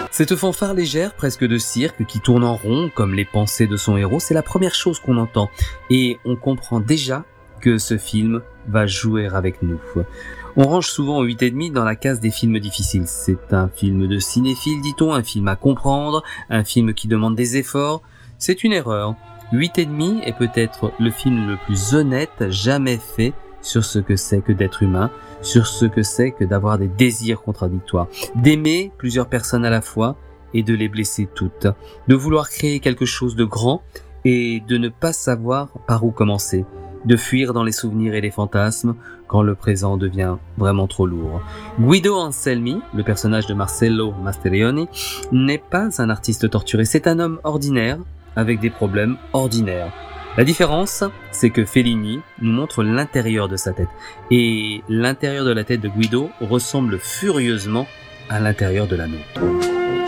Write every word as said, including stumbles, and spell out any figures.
Cette fanfare légère, presque de cirque, qui tourne en rond comme les pensées de son héros, c'est la première chose qu'on entend. Et on comprend déjà que ce film va jouer avec nous. On range souvent huit et demi dans la case des films difficiles. C'est un film de cinéphile, dit-on, un film à comprendre, un film qui demande des efforts. C'est une erreur. huit et demi est peut-être le film le plus honnête jamais fait sur ce que c'est que d'être humain, sur ce que c'est que d'avoir des désirs contradictoires, d'aimer plusieurs personnes à la fois et de les blesser toutes, de vouloir créer quelque chose de grand et de ne pas savoir par où commencer, de fuir dans les souvenirs et les fantasmes quand le présent devient vraiment trop lourd. Guido Anselmi, le personnage de Marcello Mastroianni, n'est pas un artiste torturé, c'est un homme ordinaire avec des problèmes ordinaires. La différence, c'est que Fellini nous montre l'intérieur de sa tête. Et l'intérieur de la tête de Guido ressemble furieusement à l'intérieur de la nôtre.